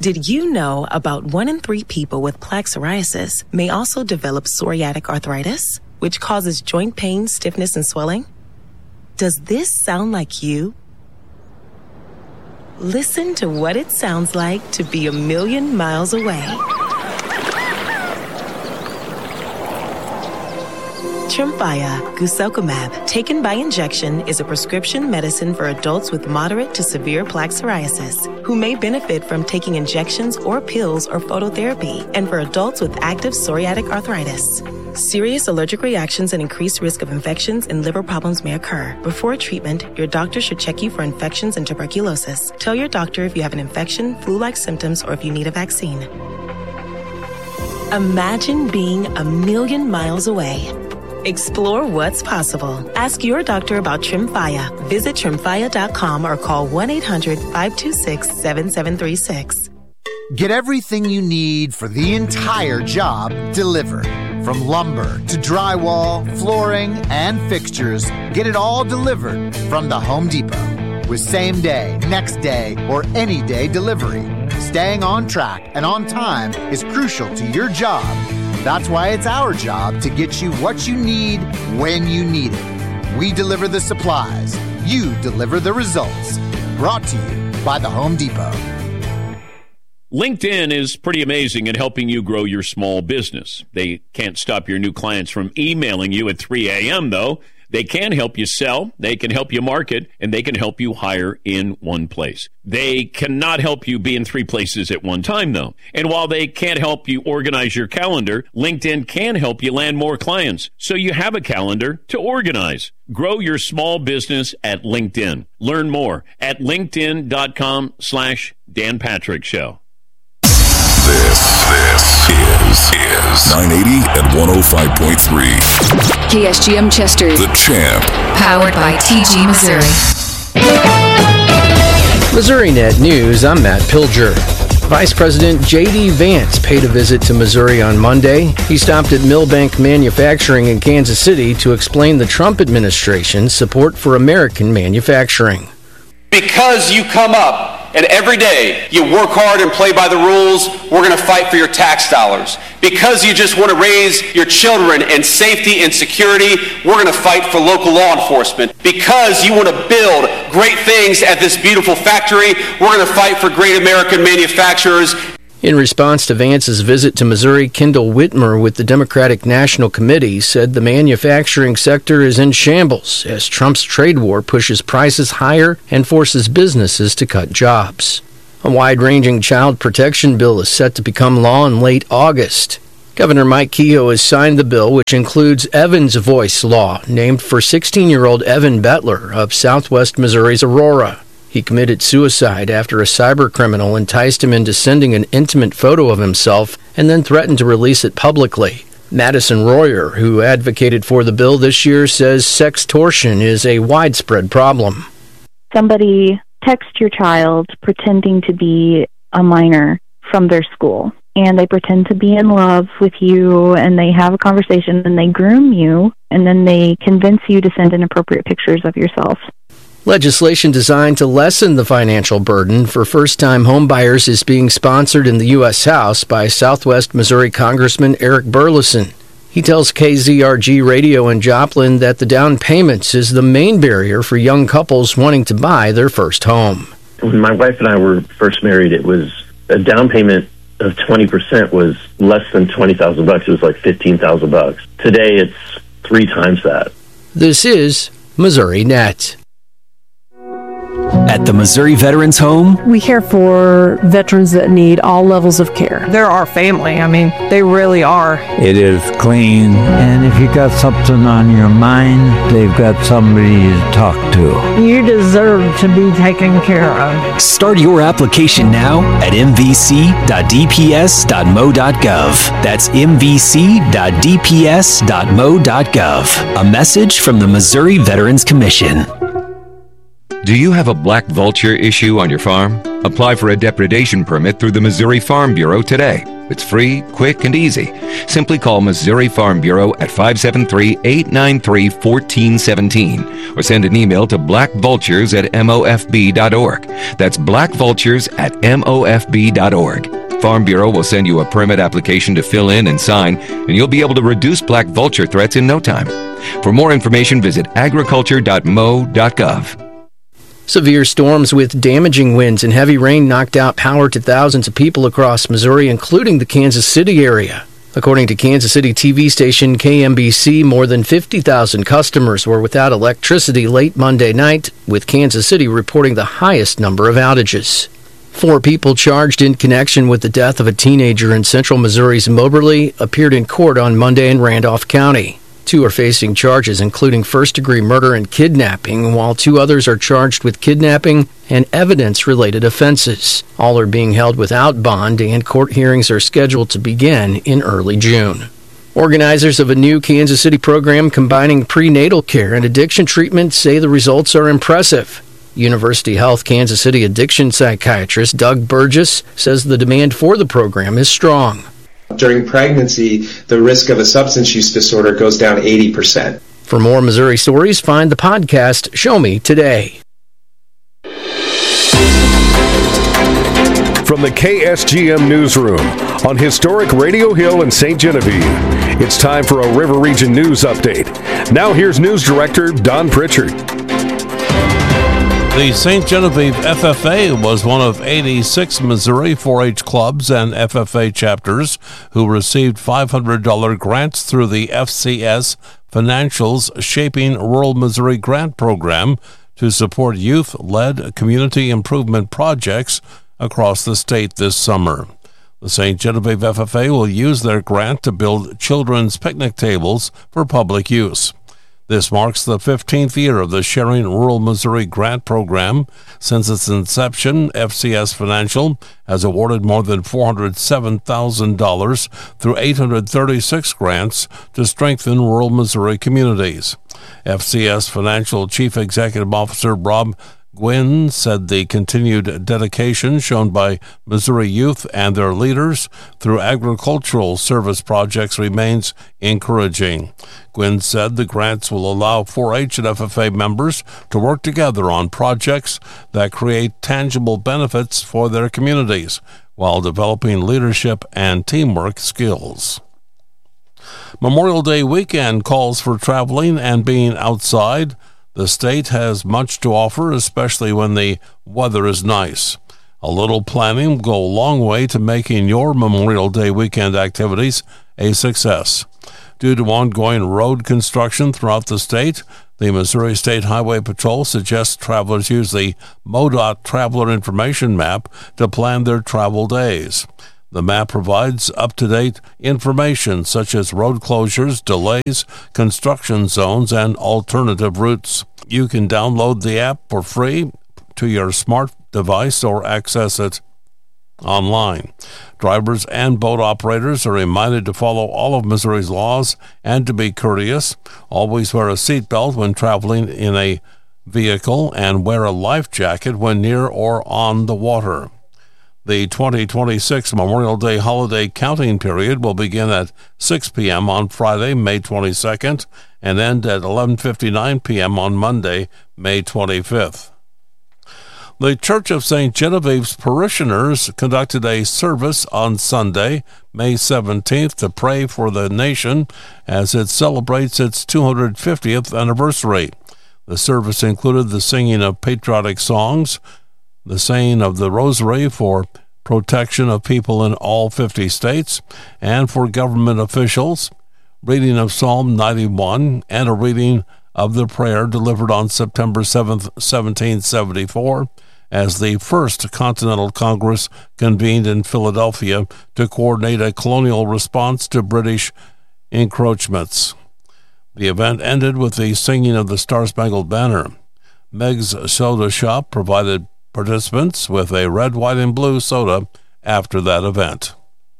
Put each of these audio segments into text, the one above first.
Did you know about 1 in 3 people with plaque psoriasis may also develop psoriatic arthritis, which causes joint pain, stiffness, and swelling? Does this sound like you? Listen to what it sounds like to be 1,000,000 miles away. Tremfya guselkumab, taken by injection, is a prescription medicine for adults with moderate to severe plaque psoriasis who may benefit from taking injections or pills or phototherapy, and for adults with active psoriatic arthritis. Serious allergic reactions and increased risk of infections and liver problems may occur. Before treatment, your doctor should check you for infections and tuberculosis. Tell your doctor if you have an infection, flu-like symptoms, or if you need a vaccine. Imagine being 1,000,000 miles away. Explore what's possible. Ask your doctor about Tremfya. Visit Tremfya.com or call 1-800-526-7736. Get everything you need for the entire job delivered. From lumber to drywall, flooring, and fixtures, get it all delivered from the Home Depot. With same day, next day, or any day delivery, staying on track and on time is crucial to your job. That's why it's our job to get you what you need when you need it. We deliver the supplies. You deliver the results. Brought to you by the Home Depot. LinkedIn is pretty amazing at helping you grow your small business. They can't stop your new clients from emailing you at 3 a.m., though. They can help you sell, they can help you market, and they can help you hire in one place. They cannot help you be in 3 places at one time, though. And while they can't help you organize your calendar, LinkedIn can help you land more clients, so you have a calendar to organize. Grow your small business at LinkedIn. Learn more at linkedin.com/Dan Patrick Show. This is 980 and 105.3. KSGM Chester. The Champ. Powered by TG Missouri. Missouri Net News, I'm Matt Pilger. Vice President J.D. Vance paid a visit to Missouri on Monday. He stopped at Millbank Manufacturing in Kansas City to explain the Trump administration's support for American manufacturing. Because you come up and every day you work hard and play by the rules, we're going to fight for your tax dollars. Because you just want to raise your children in safety and security, we're going to fight for local law enforcement. Because you want to build great things at this beautiful factory, we're going to fight for great American manufacturers. In response to Vance's visit to Missouri, Kendall Whitmer with the Democratic National Committee said the manufacturing sector is in shambles as Trump's trade war pushes prices higher and forces businesses to cut jobs. A wide-ranging child protection bill is set to become law in late August. Governor Mike Kehoe has signed the bill, which includes Evan's Voice Law, named for 16-year-old Evan Bettler of southwest Missouri's Aurora. He committed suicide after a cybercriminal enticed him into sending an intimate photo of himself and then threatened to release it publicly. Madison Royer, who advocated for the bill this year, says sextortion is a widespread problem. Somebody texts your child pretending to be a minor from their school, and they pretend to be in love with you, and they have a conversation, and they groom you, and then they convince you to send inappropriate pictures of yourself. Legislation designed to lessen the financial burden for first-time homebuyers is being sponsored in the U.S. House by Southwest Missouri Congressman Eric Burleson. He tells KZRG Radio in Joplin that the down payments is the main barrier for young couples wanting to buy their first home. When my wife and I were first married, it was a down payment of 20% was less than $20,000. It was like $15,000. Today, it's 3 times that. This is Missouri Net. At the Missouri Veterans Home, we care for veterans that need all levels of care. They're our family. I mean, they really are. It is clean, and if you got something on your mind, they've got somebody to talk to. You deserve to be taken care of. Start your application now at mvc.dps.mo.gov. That's mvc.dps.mo.gov. A message from the Missouri Veterans Commission. Do you have a black vulture issue on your farm? Apply for a depredation permit through the Missouri Farm Bureau today. It's free, quick, and easy. Simply call Missouri Farm Bureau at 573-893-1417 or send an email to blackvultures@mofb.org. That's blackvultures@mofb.org. Farm Bureau will send you a permit application to fill in and sign, and you'll be able to reduce black vulture threats in no time. For more information, visit agriculture.mo.gov. Severe storms with damaging winds and heavy rain knocked out power to thousands of people across Missouri, including the Kansas City area. According to Kansas City TV station KMBC, more than 50,000 customers were without electricity late Monday night, with Kansas City reporting the highest number of outages. 4 people charged in connection with the death of a teenager in central Missouri's Moberly appeared in court on Monday in Randolph County. 2 are facing charges including first-degree murder and kidnapping, while 2 others are charged with kidnapping and evidence-related offenses. All are being held without bond, and court hearings are scheduled to begin in early June. Organizers of a new Kansas City program combining prenatal care and addiction treatment say the results are impressive. University Health Kansas City addiction psychiatrist Doug Burgess says the demand for the program is strong. During pregnancy, the risk of a substance use disorder goes down 80%. For more Missouri stories, find the podcast Show Me Today. From the KSGM Newsroom on historic Radio Hill in St. Genevieve, it's time for a River Region News Update. Now here's News Director Don Pritchard. The St. Genevieve FFA was one of 86 Missouri 4-H clubs and FFA chapters who received $500 grants through the FCS Financial's Shaping Rural Missouri Grant Program to support youth-led community improvement projects across the state this summer. The St. Genevieve FFA will use their grant to build children's picnic tables for public use. This marks the 15th year of the Sharing Rural Missouri Grant Program. Since its inception, FCS Financial has awarded more than $407,000 through 836 grants to strengthen rural Missouri communities. FCS Financial Chief Executive Officer Rob Gwynn said the continued dedication shown by Missouri youth and their leaders through agricultural service projects remains encouraging. Gwynn said the grants will allow 4-H and FFA members to work together on projects that create tangible benefits for their communities while developing leadership and teamwork skills. Memorial Day weekend calls for traveling and being outside. The state has much to offer, especially when the weather is nice. A little planning will go a long way to making your Memorial Day weekend activities a success. Due to ongoing road construction throughout the state, the Missouri State Highway Patrol suggests travelers use the MoDOT Traveler Information Map to plan their travel days. The map provides up-to-date information such as road closures, delays, construction zones, and alternative routes. You can download the app for free to your smart device or access it online. Drivers and boat operators are reminded to follow all of Missouri's laws and to be courteous. Always wear a seatbelt when traveling in a vehicle and wear a life jacket when near or on the water. The 2026 Memorial Day holiday counting period will begin at 6 p.m. on Friday, May 22nd, and end at 11:59 p.m. on Monday, May 25th. The Church of St. Genevieve's parishioners conducted a service on Sunday, May 17th, to pray for the nation as it celebrates its 250th anniversary. The service included the singing of patriotic songs, the saying of the Rosary for protection of people in all 50 states and for government officials, reading of Psalm 91, and a reading of the prayer delivered on September 7, 1774, as the First Continental Congress convened in Philadelphia to coordinate a colonial response to British encroachments. The event ended with the singing of the Star-Spangled Banner. Meg's Soda Shop provided participants with a red, white, and blue soda after that event.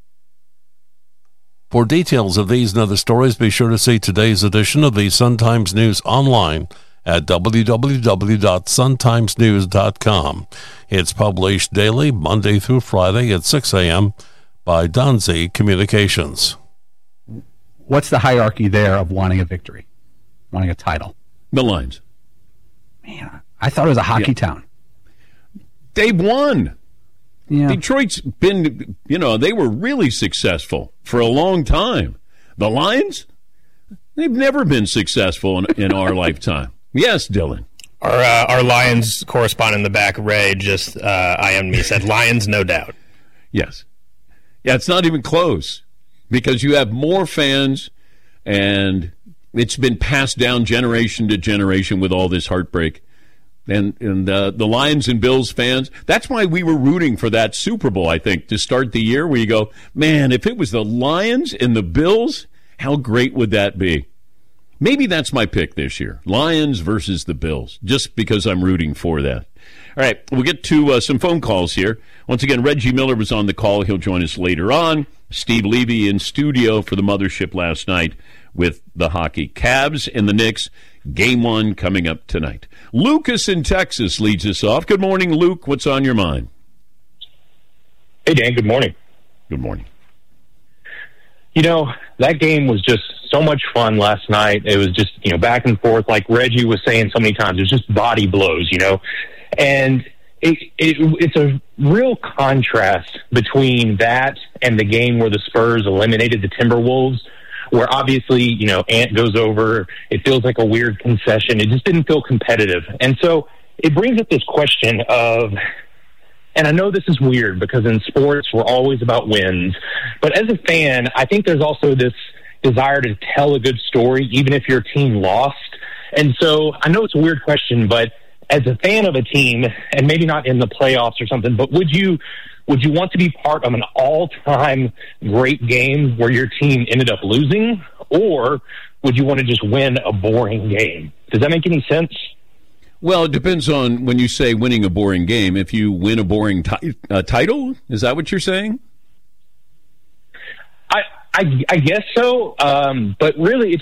For details of these and other stories, be sure to see today's edition of the Sun-Times News online at www.suntimesnews.com. It's published daily, Monday through Friday at 6 a.m. by Donzi Communications. What's the hierarchy there of wanting a victory, wanting a title? The Lions. Man, I thought it was a hockey town. They've won. Yeah. Detroit's been, they were really successful for a long time. The Lions, they've never been successful in our lifetime. Yes, Dylan. Our Lions correspondent in the back, Ray, just IM'd me, said Lions, no doubt. Yes. Yeah, it's not even close because you have more fans and it's been passed down generation to generation with all this heartbreak. And the Lions and Bills fans, that's why we were rooting for that Super Bowl, I think, to start the year where you go, man, if it was the Lions and the Bills, how great would that be? Maybe that's my pick this year, Lions versus the Bills, just because I'm rooting for that. All right, we'll get to some phone calls here. Once again, Reggie Miller was on the call. He'll join us later on. Steve Levy in studio for the mothership last night with the hockey. Cavs and the Knicks, Game 1 coming up tonight. Lucas in Texas leads us off. Good morning, Luke. What's on your mind? Hey, Dan. Good morning. Good morning. That game was just so much fun last night. It was just, back and forth, like Reggie was saying so many times. It was just body blows, And it's a real contrast between that and the game where the Spurs eliminated the Timberwolves, where obviously, Ant goes over. It feels like a weird concession. It just didn't feel competitive. And so it brings up this question of, and I know this is weird because in sports we're always about wins, but as a fan, I think there's also this desire to tell a good story, even if your team lost. And so I know it's a weird question, but as a fan of a team, and maybe not in the playoffs or something, but would you want to be part of an all-time great game where your team ended up losing, or would you want to just win a boring game? Does that make any sense? Well, it depends on when you say winning a boring game. If you win a boring title, is that what you're saying? I guess so, but really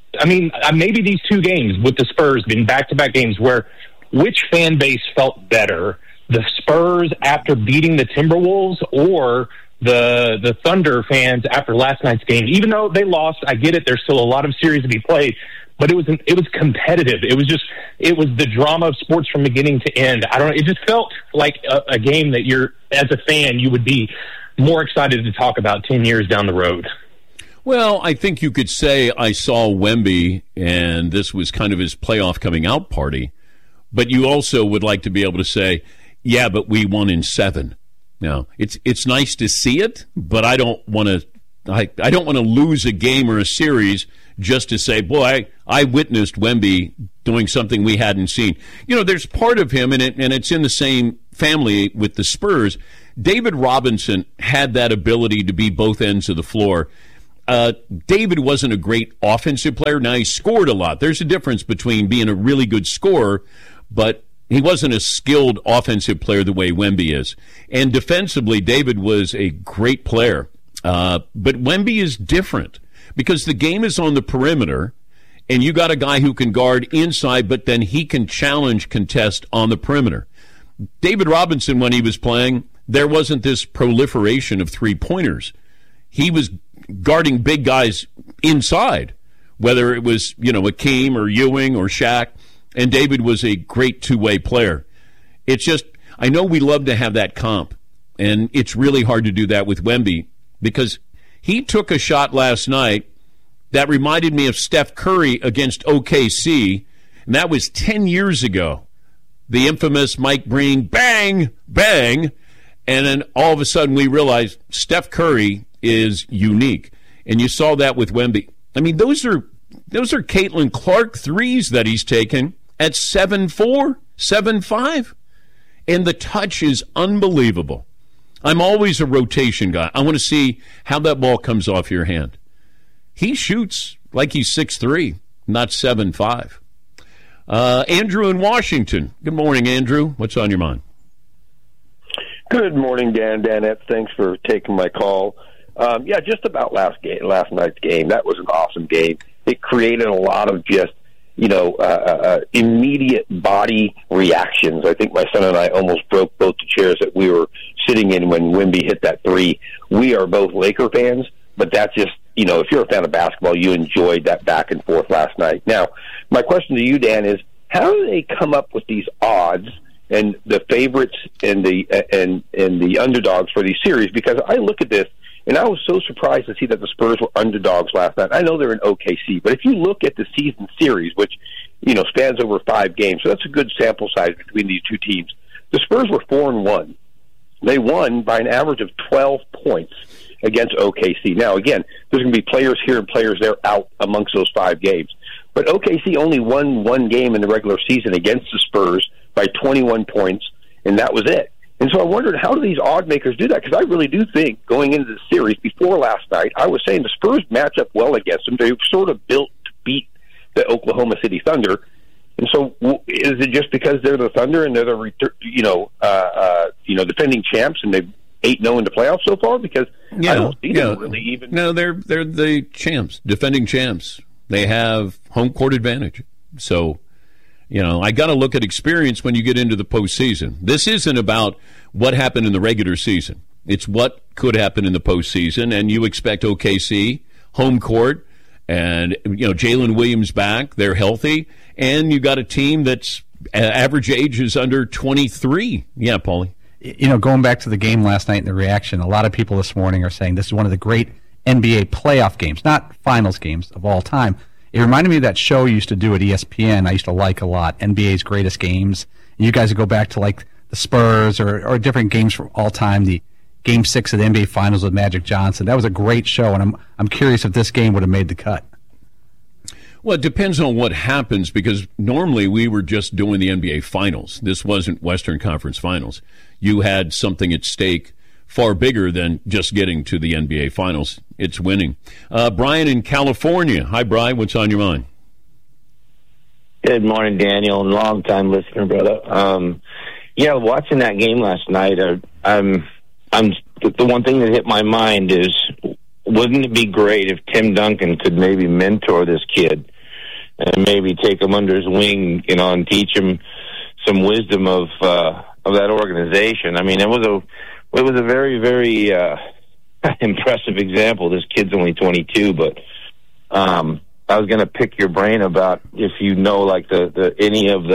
maybe these two games with the Spurs being back-to-back games where which fan base felt better, the Spurs after beating the Timberwolves or the Thunder fans after last night's game? Even though they lost, I get it, there's still a lot of series to be played, but it was competitive. It was the drama of sports from beginning to end. I don't know, it just felt like a game that as a fan, you would be more excited to talk about 10 years down the road. Well, I think you could say I saw Wemby, and this was kind of his playoff coming out party. But you also would like to be able to say, yeah, but we won in 7. Now, it's nice to see it, but I don't want to lose a game or a series just to say, boy, I witnessed Wemby doing something we hadn't seen. There's part of him, and it's in the same family with the Spurs. David Robinson had that ability to be both ends of the floor. David wasn't a great offensive player. Now, he scored a lot. There's a difference between being a really good scorer, but he wasn't a skilled offensive player the way Wemby is. And defensively, David was a great player. But Wemby is different because the game is on the perimeter, and you got a guy who can guard inside, but then he can challenge, contest on the perimeter. David Robinson, when he was playing, there wasn't this proliferation of three-pointers. He was guarding big guys inside, whether it was, Akeem or Ewing or Shaq, and David was a great two-way player. It's just, I know we love to have that comp, and it's really hard to do that with Wemby because he took a shot last night that reminded me of Steph Curry against OKC, and that was 10 years ago. The infamous Mike Breen, bang, bang, and then all of a sudden we realized Steph Curry is unique. And you saw that with Wemby. I mean, those are Caitlin Clark threes that he's taken at 7'4", 7'5", and the touch is unbelievable. I'm always a rotation guy. I want to see how that ball comes off your hand. He shoots like he's 6'3", not 7'5". Andrew in Washington. Good morning, Andrew. What's on your mind? Good morning, Dan. Danette, thanks for taking my call. Just about last night's game. That was an awesome game. It created a lot of just immediate body reactions. I think my son and I almost broke both the chairs that we were sitting in when Wemby hit that three. We are both Laker fans, but that's just, if you're a fan of basketball, you enjoyed that back and forth last night. Now, my question to you, Dan, is how do they come up with these odds and the favorites and the underdogs for these series? Because I look at this, and I was so surprised to see that the Spurs were underdogs last night. I know they're in OKC, but if you look at the season series, which, spans over 5 games, so that's a good sample size between these two teams, the Spurs were 4-1. They won by an average of 12 points against OKC. Now, again, there's going to be players here and players there out amongst those 5 games. But OKC only won 1 game in the regular season against the Spurs by 21 points, and that was it. And so I wondered, how do these odd makers do that? Because I really do think, going into the series before last night, I was saying the Spurs match up well against them. They were sort of built to beat the Oklahoma City Thunder. And so is it just because they're the Thunder and they're the defending champs and they've 8-0 in the playoffs so far? Because I don't see them really even. No, they're the champs, defending champs. They have home court advantage. So, I got to look at experience when you get into the postseason. This isn't about what happened in the regular season. It's what could happen in the postseason, and you expect OKC, home court, and, Jalen Williams back. They're healthy, and you got a team that's average age is under 23. Yeah, Paulie. Going back to the game last night and the reaction, a lot of people this morning are saying this is one of the great NBA playoff games, not finals games of all time. It reminded me of that show you used to do at ESPN I used to like a lot, NBA's Greatest Games. And you guys would go back to like the Spurs or different games from all time, the Game 6 of the NBA Finals with Magic Johnson. That was a great show, and I'm curious if this game would have made the cut. Well, it depends on what happens, because normally we were just doing the NBA Finals. This wasn't Western Conference Finals. You had something at stake far bigger than just getting to the NBA Finals. It's winning. Brian in California. Hi, Brian. What's on your mind? Good morning, Daniel, and long-time listener, brother. Watching that game last night, the one thing that hit my mind is, wouldn't it be great if Tim Duncan could maybe mentor this kid and maybe take him under his wing, and teach him some wisdom of that organization? I mean, it was a very, very impressive example. This kid's only 22, but I was going to pick your brain about if like any of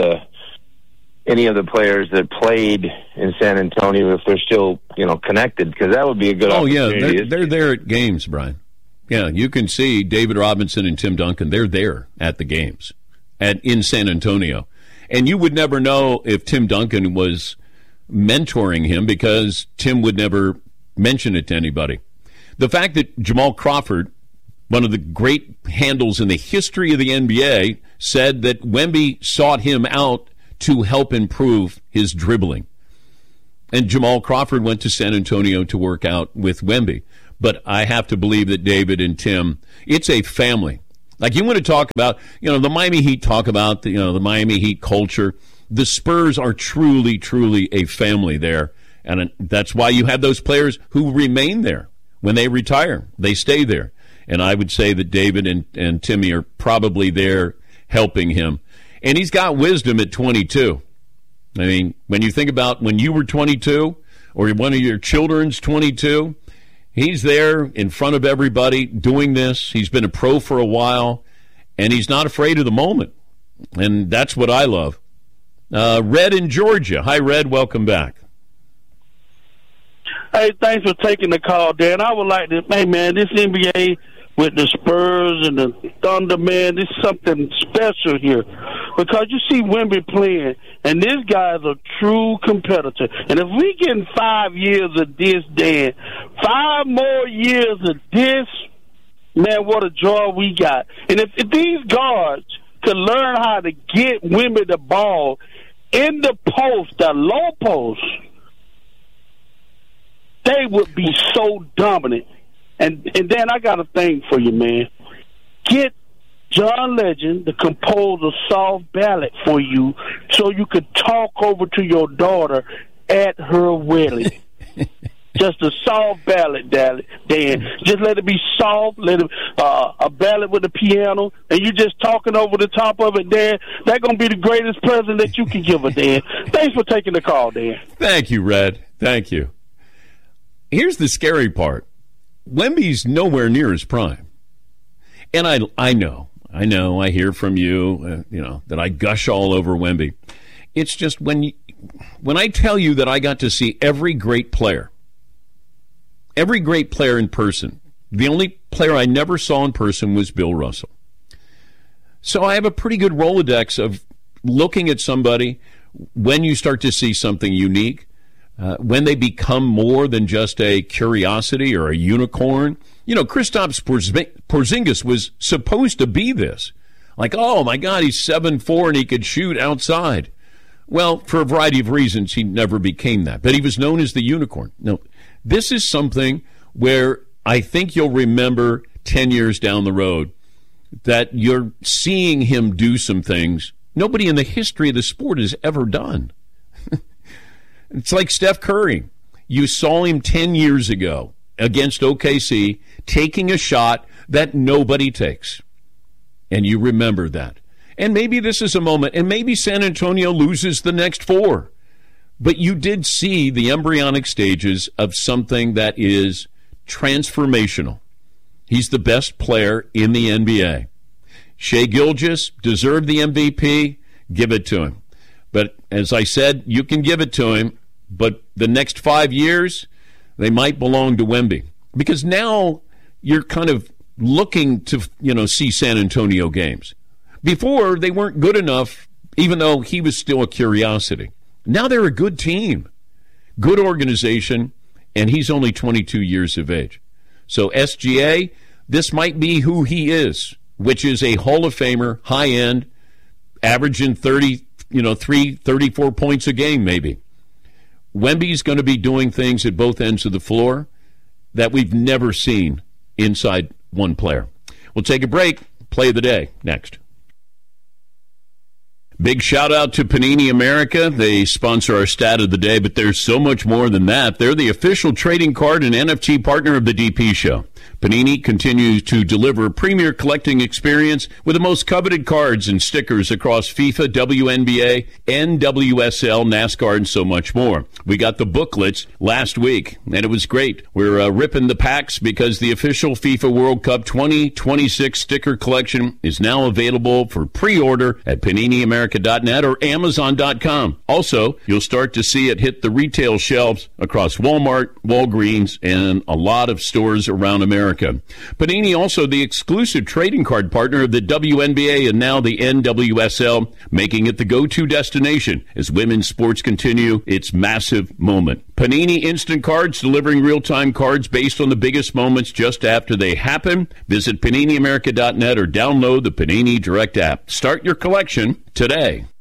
the players that played in San Antonio, if they're still connected, because that would be a good opportunity. Yeah, they're there at games, Brian. Yeah, you can see David Robinson and Tim Duncan. They're there at the games in San Antonio, and you would never know if Tim Duncan was mentoring him, because Tim would never mention it to anybody. The fact that Jamal Crawford, one of the great handles in the history of the NBA, said that Wemby sought him out to help improve his dribbling. And Jamal Crawford went to San Antonio to work out with Wemby. But I have to believe that David and Tim, it's a family. Like, you want to talk about, the Miami Heat talk about, the Miami Heat culture. The Spurs are truly, truly a family there. And that's why you have those players who remain there. When they retire, they stay there. And I would say that David and Timmy are probably there helping him. And he's got wisdom at 22. I mean, when you think about when you were 22 or one of your children's 22, he's there in front of everybody doing this. He's been a pro for a while, and he's not afraid of the moment. And that's what I love. Red in Georgia. Hi, Red. Welcome back. Hey, thanks for taking the call, Dan. I would like to, hey, man, this NBA with the Spurs and the Thunder, man, there's something special here. Because you see Wemby playing, and this guy is a true competitor. And if we get 5 years of this, Dan, 5 more years of this, man, what a joy we got. And if these guards could learn how to get Wemby the ball in the post, the low post, they would be so dominant. And then I got a thing for you, man. Get John Legend to compose a soft ballad for you so you could talk over to your daughter at her wedding. just a soft ballad, Dan. Just let it be soft, let it a ballad with the piano, and you just talking over the top of it, Dan. That's going to be the greatest present that you can give her, Dan. Thanks for taking the call, Dan. Thank you, Red. Thank you. Here's the scary part. Wemby's nowhere near his prime. And I know, I hear from you, that I gush all over Wemby. It's just when I tell you that I got to see every great player in person, the only player I never saw in person was Bill Russell. So I have a pretty good Rolodex of looking at somebody when you start to see something unique, when they become more than just a curiosity or a unicorn. Kristaps Porzingis was supposed to be this. Like, oh, my God, he's 7'4", and he could shoot outside. Well, for a variety of reasons, he never became that. But he was known as the unicorn. No, this is something where I think you'll remember 10 years down the road that you're seeing him do some things nobody in the history of the sport has ever done. It's like Steph Curry. You saw him 10 years ago against OKC taking a shot that nobody takes. And you remember that. And maybe this is a moment, and maybe San Antonio loses the next 4. But you did see the embryonic stages of something that is transformational. He's the best player in the NBA. Shai Gilgeous deserved the MVP. Give it to him. But as I said, you can give it to him, but the next 5 years, they might belong to Wemby. Because now you're kind of looking to, see San Antonio games. Before, they weren't good enough, even though he was still a curiosity. Now they're a good team, good organization, and he's only 22 years of age. So SGA, this might be who he is, which is a Hall of Famer, high-end, averaging 34 points a game maybe. Wemby's going to be doing things at both ends of the floor that we've never seen inside one player. We'll take a break. Play of the day next. Big shout out to Panini America. They sponsor our stat of the day, but there's so much more than that. They're the official trading card and NFT partner of the DP Show. Panini continues to deliver a premier collecting experience with the most coveted cards and stickers across FIFA, WNBA, NWSL, NASCAR, and so much more. We got the booklets last week, and it was great. We're ripping the packs because the official FIFA World Cup 2026 sticker collection is now available for pre-order at PaniniAmerica.net or Amazon.com. Also, you'll start to see it hit the retail shelves across Walmart, Walgreens, and a lot of stores around America. Panini also the exclusive trading card partner of the WNBA and now the NWSL, making it the go-to destination as women's sports continue its massive moment. Panini Instant Cards, delivering real-time cards based on the biggest moments just after they happen. Visit PaniniAmerica.net or download the Panini Direct app. Start your collection today.